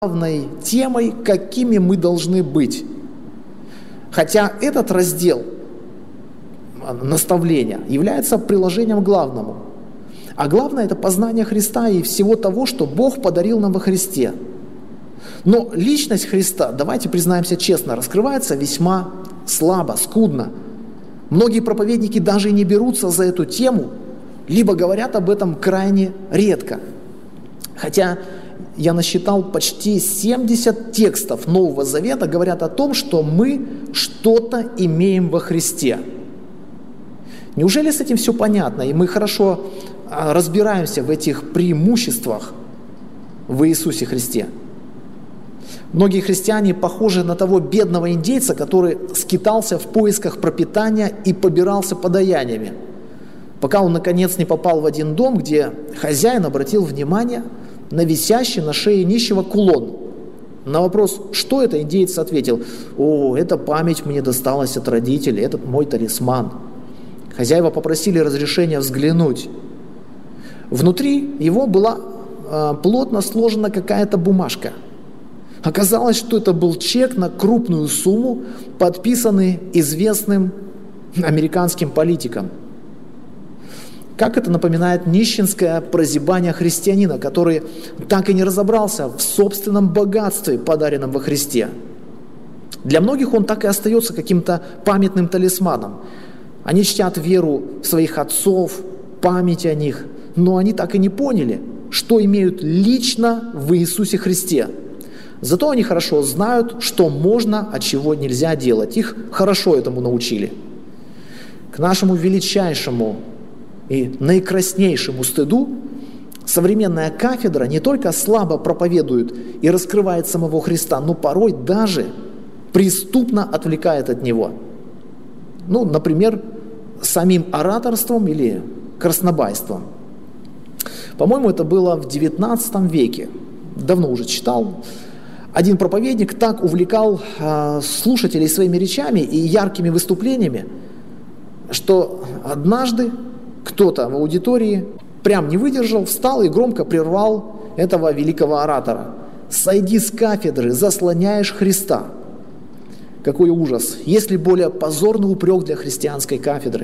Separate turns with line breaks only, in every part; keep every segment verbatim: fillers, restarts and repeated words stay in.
главной темой, какими мы должны быть. Хотя этот раздел наставления является приложением к главному. А главное – это познание Христа и всего того, что Бог подарил нам во Христе. Но личность Христа, давайте признаемся честно, раскрывается весьма слабо, скудно. Многие проповедники даже и не берутся за эту тему, либо говорят об этом крайне редко. Хотя я насчитал почти семьдесят текстов Нового Завета, говорят о том, что мы что-то имеем во Христе. Неужели с этим все понятно, и мы хорошо разбираемся в этих преимуществах в Иисусе Христе? Многие христиане похожи на того бедного индейца, который скитался в поисках пропитания и побирался подаяниями, пока он наконец не попал в один дом, где хозяин обратил внимание на висящий на шее нищего кулон. На вопрос, что это, индеец ответил: «О, эта память мне досталась от родителей, этот мой талисман». Хозяева попросили разрешения взглянуть. Внутри его была э, плотно сложена какая-то бумажка. Оказалось, что это был чек на крупную сумму, подписанный известным американским политиком. Как это напоминает нищенское прозябание христианина, который так и не разобрался в собственном богатстве, подаренном во Христе. Для многих он так и остается каким-то памятным талисманом. Они чтят веру в своих отцов, память о них, но они так и не поняли, что имеют лично в Иисусе Христе. Зато они хорошо знают, что можно, а чего нельзя делать. Их хорошо этому научили. К нашему величайшему и наикраснейшему стыду современная кафедра не только слабо проповедует и раскрывает самого Христа, но порой даже преступно отвлекает от Него. Ну, например, самим ораторством или краснобайством. По-моему, это было в девятнадцатом веке. Давно уже читал. Один проповедник так увлекал э, слушателей своими речами и яркими выступлениями, что однажды кто-то в аудитории прям не выдержал, встал и громко прервал этого великого оратора. «Сойди с кафедры, заслоняешь Христа». Какой ужас! Есть ли более позорный упрек для христианской кафедры?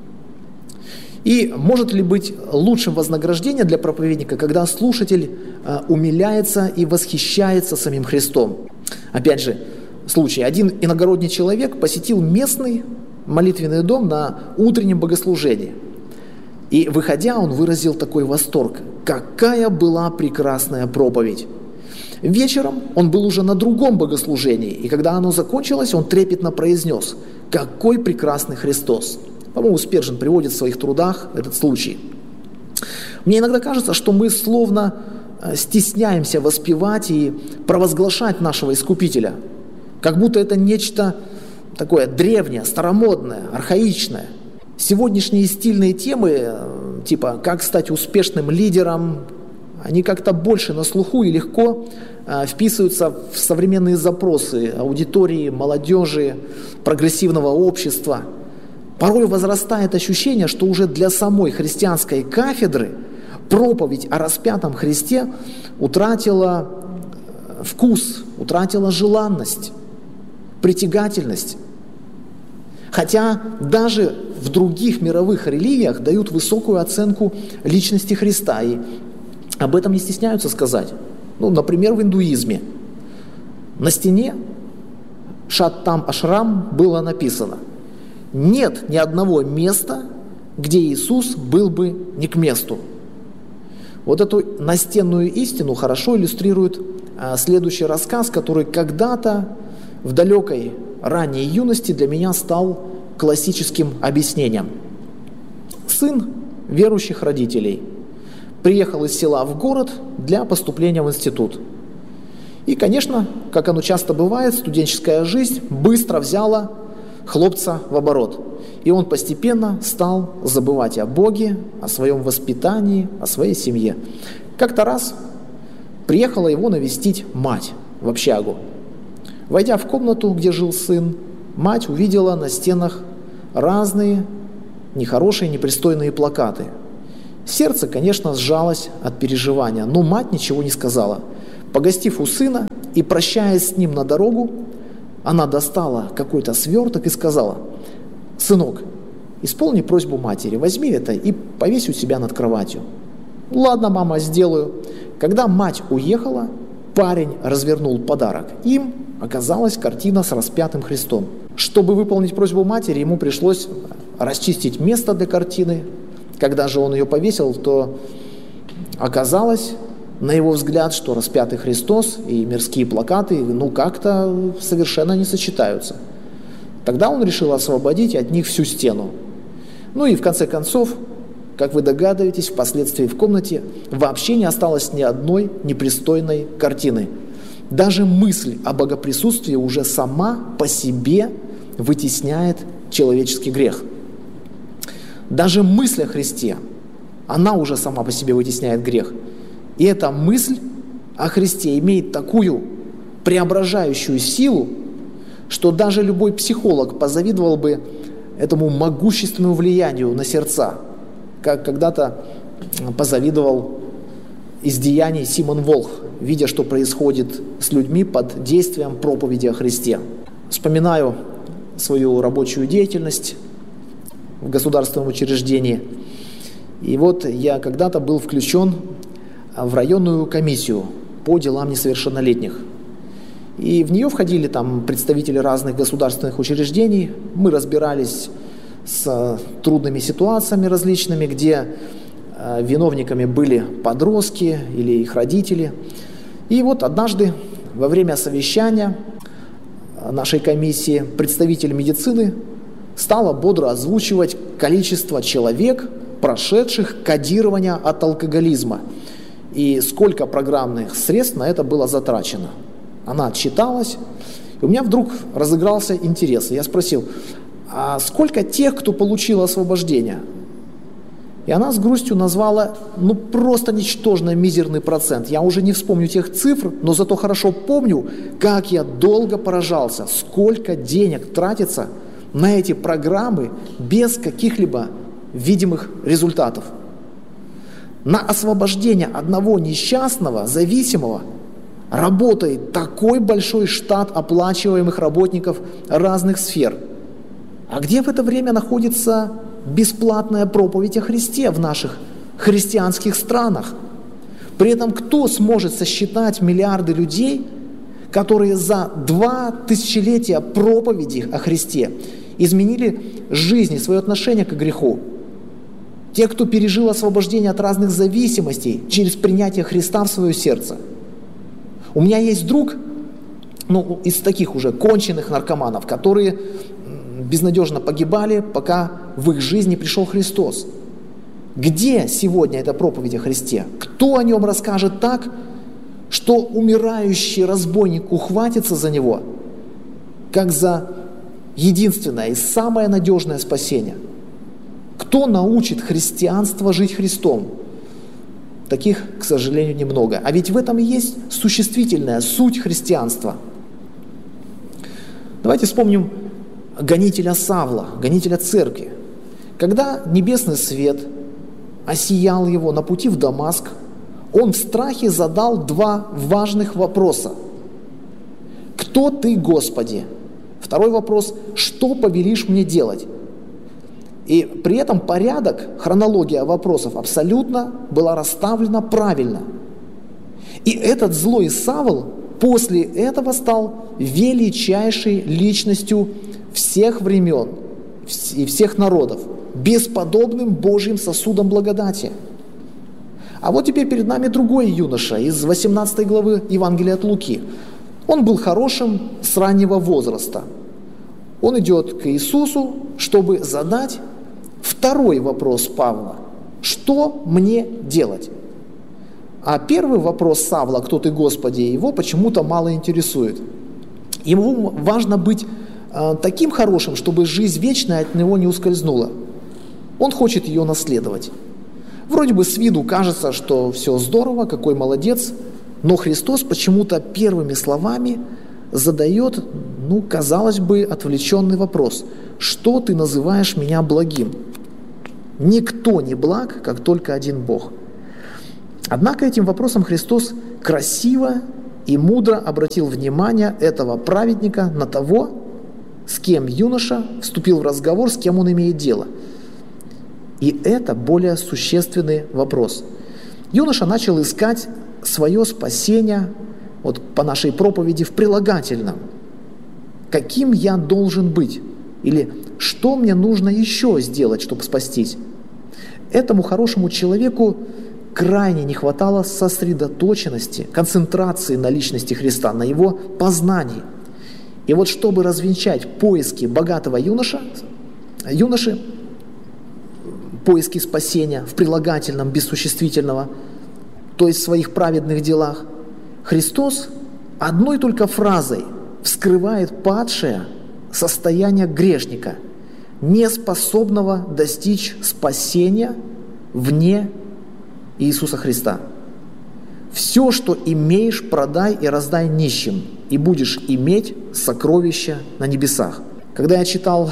И может ли быть лучшим вознаграждение для проповедника, когда слушатель э, умиляется и восхищается самим Христом? Опять же, случай. Один иногородний человек посетил местный молитвенный дом на утреннем богослужении. И, выходя, он выразил такой восторг. Какая была прекрасная проповедь! Вечером он был уже на другом богослужении, и когда оно закончилось, он трепетно произнес: «Какой прекрасный Христос!» По-моему, Спержин приводит в своих трудах этот случай. Мне иногда кажется, что мы словно стесняемся воспевать и провозглашать нашего Искупителя, как будто это нечто такое древнее, старомодное, архаичное. Сегодняшние стильные темы, типа «как стать успешным лидером», они как-то больше на слуху и легко э, вписываются в современные запросы аудитории, молодежи, прогрессивного общества. Порой возрастает ощущение, что уже для самой христианской кафедры проповедь о распятом Христе утратила вкус, утратила желанность, притягательность. Хотя даже в других мировых религиях дают высокую оценку личности Христа, и об этом не стесняются сказать. Ну, например, в индуизме. На стене Шаттам Ашрам было написано: «Нет ни одного места, где Иисус был бы не к месту». Вот эту настенную истину хорошо иллюстрирует а, следующий рассказ, который когда-то в далекой ранней юности для меня стал классическим объяснением. Сын верующих родителей приехал из села в город для поступления в институт. И, конечно, как оно часто бывает, студенческая жизнь быстро взяла хлопца в оборот. И он постепенно стал забывать о Боге, о своем воспитании, о своей семье. Как-то раз приехала его навестить мать в общагу. Войдя в комнату, где жил сын, мать увидела на стенах разные нехорошие, непристойные плакаты. Сердце, конечно, сжалось от переживания, но мать ничего не сказала. Погостив у сына и прощаясь с ним на дорогу, она достала какой-то сверток и сказала: «Сынок, исполни просьбу матери, возьми это и повесь у себя над кроватью». «Ладно, мама, сделаю». Когда мать уехала, парень развернул подарок. Им оказалась картина с распятым Христом. Чтобы выполнить просьбу матери, ему пришлось расчистить место для картины. Когда же он ее повесил, то оказалось, на его взгляд, что распятый Христос и мирские плакаты, ну, как-то совершенно не сочетаются. Тогда он решил освободить от них всю стену. Ну и в конце концов, как вы догадываетесь, впоследствии в комнате вообще не осталось ни одной непристойной картины. Даже мысль о богоприсутствии уже сама по себе вытесняет человеческий грех. Даже мысль о Христе, она уже сама по себе вытесняет грех. И эта мысль о Христе имеет такую преображающую силу, что даже любой психолог позавидовал бы этому могущественному влиянию на сердца, как когда-то позавидовал из деяний Симон Волх, видя, что происходит с людьми под действием проповеди о Христе. Вспоминаю свою рабочую деятельность в государственном учреждении. И вот я когда-то был включен в районную комиссию по делам несовершеннолетних. И в нее входили там представители разных государственных учреждений. Мы разбирались с трудными ситуациями различными, где виновниками были подростки или их родители. И вот однажды во время совещания нашей комиссии представитель медицины стала бодро озвучивать количество человек, прошедших кодирование от алкоголизма, и сколько программных средств на это было затрачено. Она отчиталась, и у меня вдруг разыгрался интерес. Я спросил: а сколько тех, кто получил освобождение? И она с грустью назвала, ну, просто ничтожно мизерный процент. Я уже не вспомню тех цифр, но зато хорошо помню, как я долго поражался, сколько денег тратится на эти программы без каких-либо видимых результатов. На освобождение одного несчастного, зависимого, работает такой большой штат оплачиваемых работников разных сфер. А где в это время находится бесплатная проповедь о Христе в наших христианских странах? При этом кто сможет сосчитать миллиарды людей, которые за два тысячелетия проповеди о Христе изменили жизнь и свое отношение к греху? Те, кто пережил освобождение от разных зависимостей через принятие Христа в свое сердце. У меня есть друг, ну, из таких уже конченых наркоманов, которые безнадежно погибали, пока в их жизни пришел Христос. Где сегодня эта проповедь о Христе? Кто о нем расскажет так, что умирающий разбойник ухватится за него, как за единственное и самое надежное спасение? Кто научит христианство жить Христом? Таких, к сожалению, немного. А ведь в этом и есть существительная суть христианства. Давайте вспомним гонителя Савла, гонителя церкви. Когда небесный свет осиял его на пути в Дамаск, он в страхе задал два важных вопроса. «Кто ты, Господи?» Второй вопрос: «Что повелишь мне делать?» И при этом порядок, хронология вопросов абсолютно была расставлена правильно. И этот злой Савл после этого стал величайшей личностью всех времен и всех народов, бесподобным Божьим сосудом благодати. А вот теперь перед нами другой юноша из восемнадцатой главы Евангелия от Луки. Он был хорошим с раннего возраста. Он идет к Иисусу, чтобы задать второй вопрос Павла: «Что мне делать?» А первый вопрос Савла: «Кто ты, Господи?», его почему-то мало интересует. Ему важно быть э, таким хорошим, чтобы жизнь вечная от него не ускользнула. Он хочет ее наследовать. Вроде бы с виду кажется, что все здорово, какой молодец, но Христос почему-то первыми словами задает, ну, казалось бы, отвлеченный вопрос: «Что ты называешь меня благим?» Никто не благ, как только один Бог. Однако этим вопросом Христос красиво и мудро обратил внимание этого праведника на того, с кем юноша вступил в разговор, с кем он имеет дело. И это более существенный вопрос. Юноша начал искать свое спасение, вот по нашей проповеди, в прилагательном. Каким я должен быть? Или что мне нужно еще сделать, чтобы спастись? Этому хорошему человеку крайне не хватало сосредоточенности, концентрации на личности Христа, на его познании. И вот чтобы развенчать поиски богатого юноша, юноши, поиски спасения в прилагательном, без существительного, то есть в своих праведных делах, Христос одной только фразой вскрывает падшее состояние грешника, не способного достичь спасения вне Иисуса Христа. «Все, что имеешь, продай и раздай нищим, и будешь иметь сокровища на небесах». Когда я читал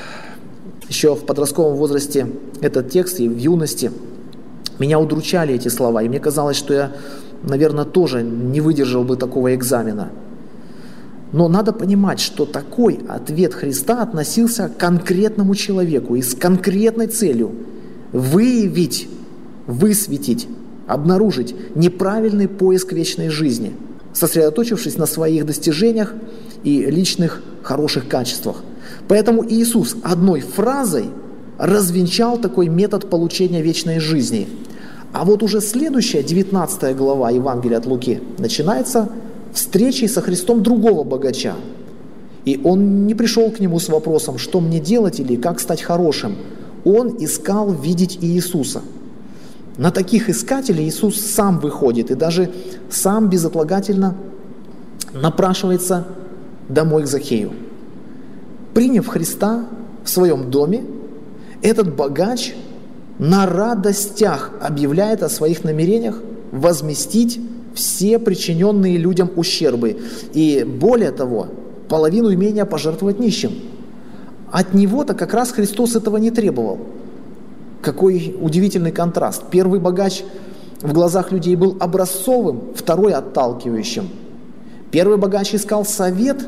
еще в подростковом возрасте этот текст и в юности, меня удручали эти слова, и мне казалось, что я, наверное, тоже не выдержал бы такого экзамена. Но надо понимать, что такой ответ Христа относился к конкретному человеку и с конкретной целью выявить, высветить, обнаружить неправильный поиск вечной жизни, сосредоточившись на своих достижениях и личных хороших качествах. Поэтому Иисус одной фразой развенчал такой метод получения вечной жизни. А вот уже следующая, девятнадцатая глава Евангелия от Луки, начинается встречей со Христом другого богача. И он не пришел к нему с вопросом, что мне делать или как стать хорошим. Он искал видеть Иисуса. На таких искателей Иисус сам выходит и даже сам безотлагательно напрашивается домой к Захею. Приняв Христа в своем доме, этот богач на радостях объявляет о своих намерениях возместить все причиненные людям ущербы и, более того, половину имения пожертвовать нищим. От него-то как раз Христос этого не требовал. Какой удивительный контраст. Первый богач в глазах людей был образцовым, второй отталкивающим. Первый богач искал совет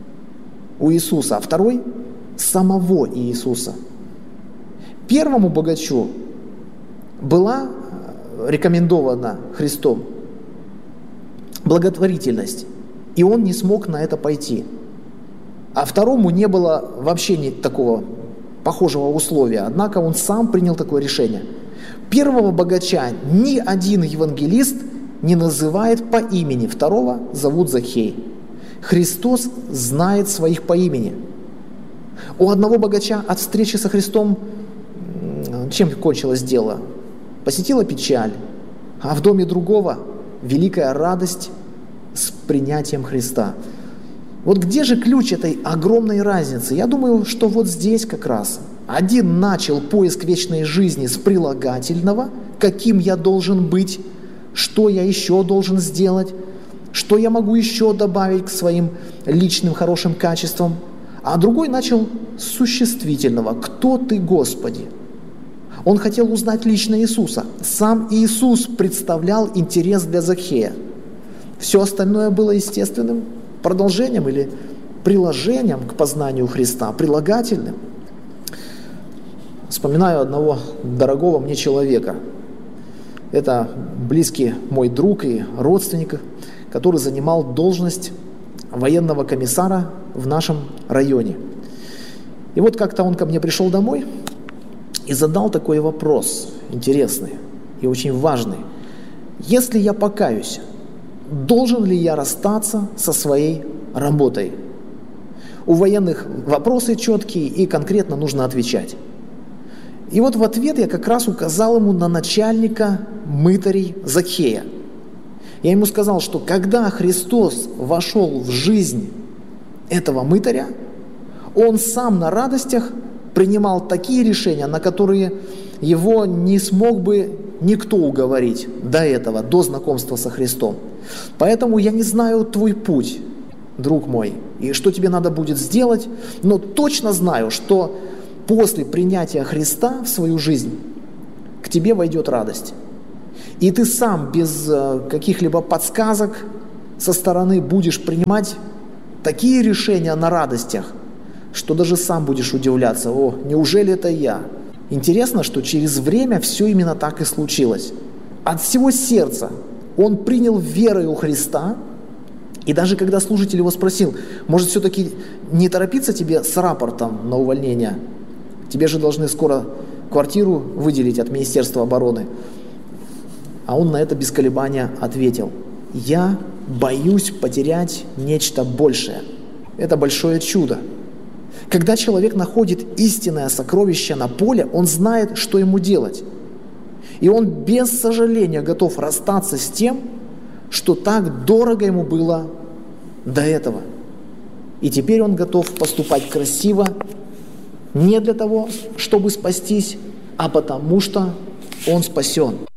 у Иисуса, а второй – самого Иисуса. Первому богачу была рекомендована Христом благотворительность, и он не смог на это пойти. А второму не было вообще ни такого похожего условия, однако он сам принял такое решение. Первого богача ни один евангелист не называет по имени, второго зовут Захей. Христос знает своих по имени. У одного богача от встречи со Христом чем кончилось дело? Посетила печаль, а в доме другого великая радость с принятием Христа. Вот где же ключ этой огромной разницы? Я думаю, что вот здесь как раз. Один начал поиск вечной жизни с прилагательного, каким я должен быть, что я еще должен сделать, что я могу еще добавить к своим личным хорошим качествам, а другой начал с существительного «Кто ты, Господи?». Он хотел узнать лично Иисуса. Сам Иисус представлял интерес для Захея. Все остальное было естественным продолжением или приложением к познанию Христа, прилагательным. Вспоминаю одного дорогого мне человека. Это близкий мой друг и родственник, который занимал должность военного комиссара в нашем районе. И вот как-то он ко мне пришел домой и задал такой вопрос интересный и очень важный. Если я покаюсь, должен ли я расстаться со своей работой? У военных вопросы четкие и конкретно нужно отвечать. И вот в ответ я как раз указал ему на начальника мытарей Захея. Я ему сказал, что когда Христос вошел в жизнь этого мытаря, он сам на радостях принимал такие решения, на которые его не смог бы никто уговорить до этого, до знакомства со Христом. Поэтому я не знаю твой путь, друг мой, и что тебе надо будет сделать, но точно знаю, что после принятия Христа в свою жизнь к тебе войдет радость. И ты сам без каких-либо подсказок со стороны будешь принимать такие решения на радостях, что даже сам будешь удивляться: о, неужели это я? Интересно, что через время все именно так и случилось. От всего сердца он принял верой у Христа, и даже когда служитель его спросил: может, все-таки не торопиться тебе с рапортом на увольнение? Тебе же должны скоро квартиру выделить от Министерства обороны. А он на это без колебания ответил: я боюсь потерять нечто большее. Это большое чудо. Когда человек находит истинное сокровище на поле, он знает, что ему делать. И он без сожаления готов расстаться с тем, что так дорого ему было до этого. И теперь он готов поступать красиво, не для того, чтобы спастись, а потому что он спасен.